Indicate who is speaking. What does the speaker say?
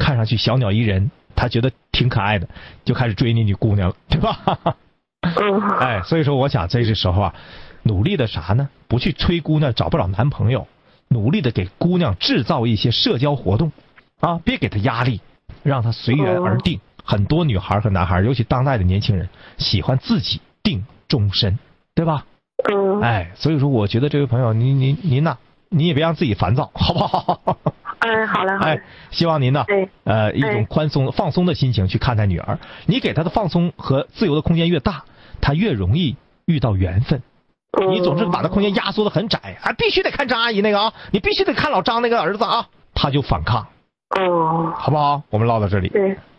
Speaker 1: 看上去小鸟依人，他觉得挺可爱的，就开始追你女姑娘了，对吧？哎，所以说我想这时候啊，努力的啥呢？不去催姑娘找不着男朋友，努力的给姑娘制造一些社交活动啊，别给她压力，让她随缘而定。很多女孩和男孩，尤其当代的年轻人，喜欢自己定终身，对吧？哎，所以说我觉得这位朋友，您呐，你也别让自己烦躁，好不好？
Speaker 2: 好嘞。
Speaker 1: 哎，希望您呢，一种放松的心情去看待女儿。你给她的放松和自由的空间越大，她越容易遇到缘分。你总是把她空间压缩的很窄，必须得看张阿姨那个啊，你必须得看老张那个儿子啊，她就反抗。好不好？我们唠到这里。